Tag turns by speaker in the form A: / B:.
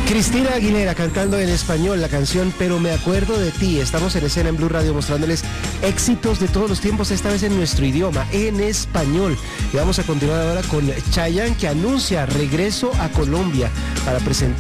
A: Cristina Aguilera cantando en español la canción Pero me acuerdo de ti. Estamos en escena en Blue Radio mostrándoles éxitos de todos los tiempos, esta vez en nuestro idioma, en español. Y vamos a continuar ahora con Chayanne, que anuncia regreso a Colombia para presentar